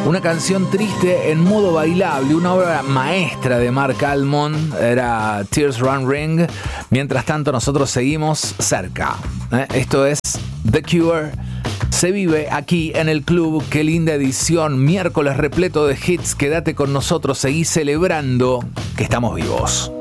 Una canción triste en modo bailable, una obra maestra de Mark Almond, era Tears Run Ring. Mientras tanto nosotros seguimos cerca. Esto es The Cure. Se vive aquí en el club. Qué linda edición, miércoles repleto de hits. Quédate con nosotros, seguí celebrando que estamos vivos.